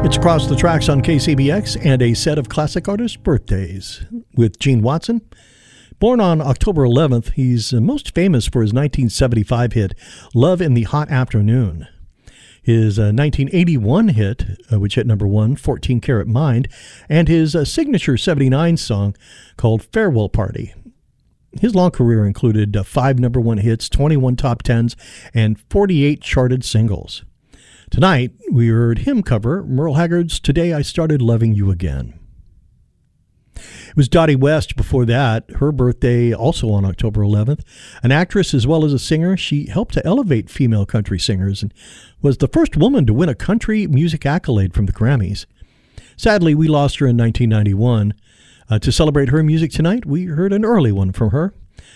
It's Across the Tracks on KCBX and a set of classic artist birthdays with Gene Watson. Born on October 11th, he's most famous for his 1975 hit, Love in the Hot Afternoon. His 1981 hit, which hit number one, 14 Karat Mind, and his signature 79 song called Farewell Party. His long career included 5 number one hits, 21 top 10s, and 48 charted singles. Tonight, we heard him cover Merle Haggard's Today I Started Loving You Again. It was Dottie West before that, her birthday also on October 11th. An actress as well as a singer, she helped to elevate female country singers and was the first woman to win a country music accolade from the Grammys. Sadly, we lost her in 1991. To celebrate her music tonight, we heard an early one from her,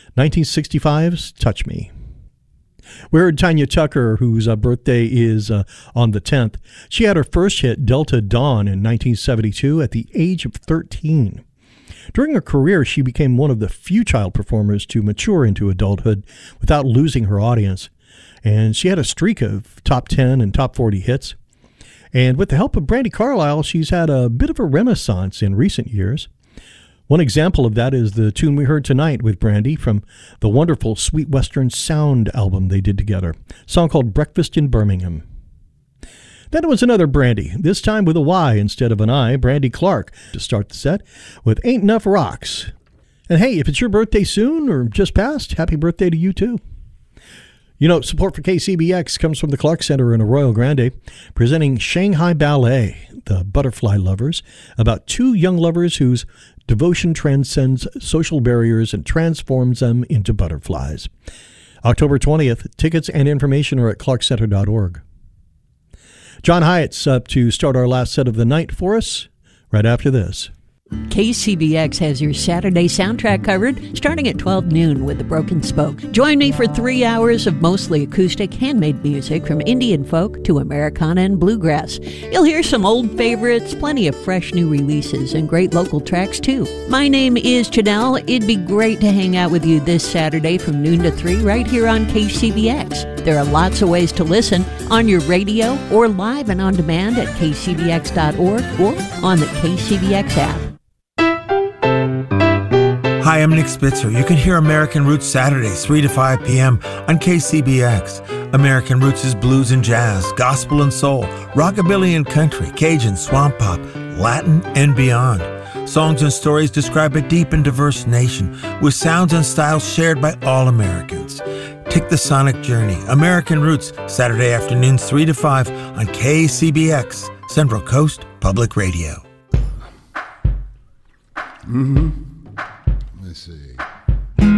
1965's Touch Me. We heard Tanya Tucker, whose birthday is on the 10th. She had her first hit, Delta Dawn, in 1972 at the age of 13. During her career, she became one of the few child performers to mature into adulthood without losing her audience. And she had a streak of top 10 and top 40 hits. And with the help of Brandi Carlile, she's had a bit of a renaissance in recent years. One example of that is the tune we heard tonight with Brandi from the wonderful Sweet Western Sound album they did together, a song called Breakfast in Birmingham. Then it was another Brandi, this time with a Y instead of an I, Brandi Clark, to start the set with Ain't Enough Rocks. And hey, if it's your birthday soon or just passed, happy birthday to you too. You know, support for KCBX comes from the Clark Center in Arroyo Grande, presenting Shanghai Ballet, The Butterfly Lovers, about two young lovers whose devotion transcends social barriers and transforms them into butterflies. October 20th, tickets and information are at clarkcenter.org. John Hyatt's up to start our last set of the night for us right after this. KCBX has your Saturday soundtrack covered starting at 12 noon with The Broken Spoke. Join me for 3 hours of mostly acoustic handmade music from Indian folk to Americana and bluegrass. You'll hear some old favorites, plenty of fresh new releases, and great local tracks too. My name is Janelle. It'd be great to hang out with you this Saturday from noon to 3 right here on KCBX. There are lots of ways to listen on your radio or live and on demand at kcbx.org or on the KCBX app. Hi, I'm Nick Spitzer. You can hear American Roots Saturdays, 3 to 5 p.m. on KCBX. American Roots is blues and jazz, gospel and soul, rockabilly and country, Cajun, swamp pop, Latin, and beyond. Songs and stories describe a deep and diverse nation with sounds and styles shared by all Americans. Take the sonic journey. American Roots, Saturday afternoons, 3 to 5 on KCBX, Central Coast Public Radio. Let's see.